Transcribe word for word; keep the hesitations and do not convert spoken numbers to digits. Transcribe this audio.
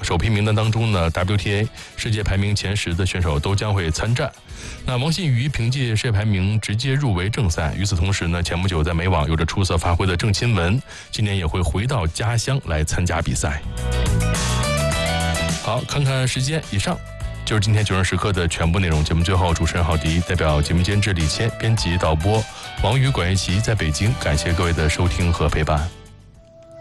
首批名单当中呢 W T A 世界排名前十的选手都将会参战。那王信瑜凭借世界排名直接入围正赛。与此同时呢，前不久在美网有着出色发挥的郑钦文，今年也会回到家乡来参加比赛。好，看看时间，以上就是今天九人时刻的全部内容。节目最后，主持人郝迪代表节目监制李谦、编辑导播王宇、管乐琪在北京，感谢各位的收听和陪伴。